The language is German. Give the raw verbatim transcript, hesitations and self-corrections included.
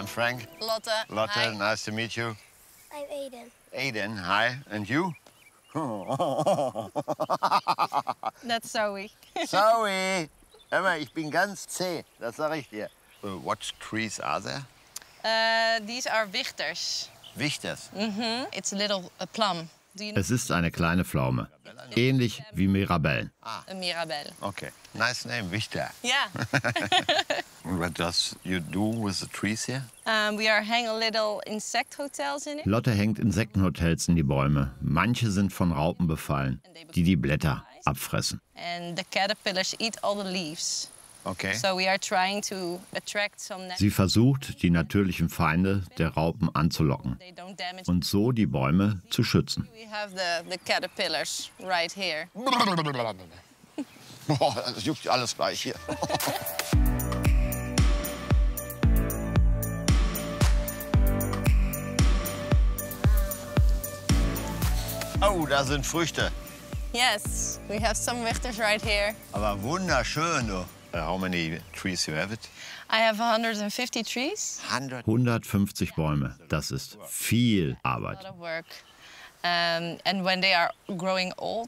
Frank. Lotte. Lotte, Hi. nice to meet you. I'm Aiden. Aiden, hi. And you? That's Zoe. Sorry. Hör mal, ich bin ganz zäh, das sag ich dir. Uh, what trees are there? Uh, these are Wichters. Wichters. Mm-hmm. It's a little a plum. Do you know Es ist eine kleine Pflaume, ähnlich wie Mirabellen. a Mirabelle? Okay, nice name, Wichter. Yeah. What does you do with the trees here? um, we are hanging little insect hotels in it. Lotte hängt Insektenhotels in die Bäume. Manche sind von Raupen befallen, die die Blätter abfressen. And the caterpillars eat all the leaves. Okay. So we are trying to attract some Sie versucht, die natürlichen Feinde der Raupen anzulocken they don't damage. und so die Bäume zu schützen. We have the, the caterpillars right here. Oh, das juckt alles gleich hier. Oh, da sind Früchte. Yes, we have some Wichters right here. Aber wunderschön, du. Uh, how many trees you have it? I have one hundred fifty trees. hundred. hundertfünfzig Bäume, das ist viel A Arbeit. lot of work. Um, and when they are growing old,